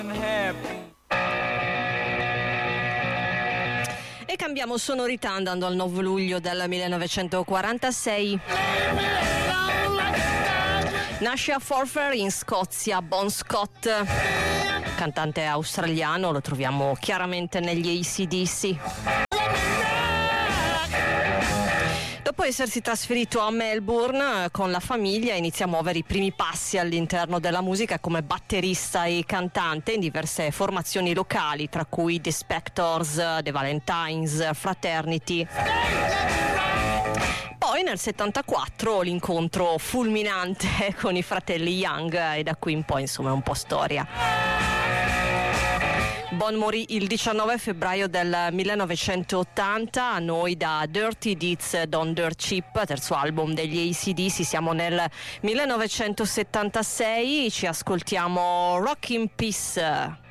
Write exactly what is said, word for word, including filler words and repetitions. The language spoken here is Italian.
E cambiamo sonorità andando al nove luglio del millenovecentoquarantasei. Nasce a Forfar in Scozia Bon Scott, cantante australiano, lo troviamo chiaramente negli A C D C. Dopo essersi trasferito a Melbourne con la famiglia, inizia a muovere i primi passi all'interno della musica come batterista e cantante in diverse formazioni locali, tra cui The Spectors, The Valentines, Fraternity. Poi nel settantaquattro l'incontro fulminante con i fratelli Young e da qui in poi insomma è un po' storia. Bon morì il diciannove febbraio del millenovecentottanta, a noi da Dirty Deeds Don't Dirt Cheap, terzo album degli A C D C, siamo nel millenovecentosettantasei, ci ascoltiamo Rock in Peace.